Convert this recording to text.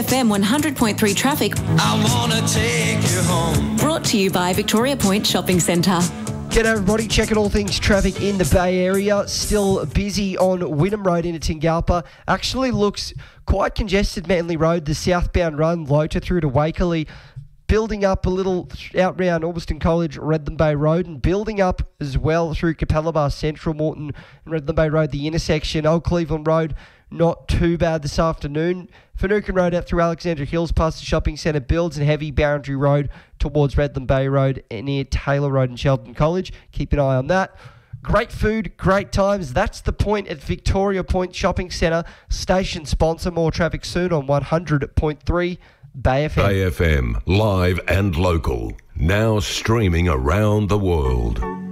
FM 100.3 traffic. I wanna take you home. Brought to you by Victoria Point Shopping Centre. G'day everybody, checking all things traffic in the Bay Area. Still busy on Wynnum Road into Tingalpa. Actually looks quite congested, Manly Road, the southbound run, Lota through to Wakerley. Building up a little out round Alveston College, Redland Bay Road, and building up as well through Capella Central, Morton and Redland Bay Road, the intersection. Old Cleveland Road, not too bad this afternoon. Finucane Road out through Alexandra Hills past the shopping centre builds, and heavy Boundary Road towards Redland Bay Road near Taylor Road and Sheldon College. Keep an eye on that. Great food, great times. That's the Point at Victoria Point Shopping Centre. Station sponsor. More traffic soon on 100.3 Bay FM. Bay FM, live and local. Now streaming around the world.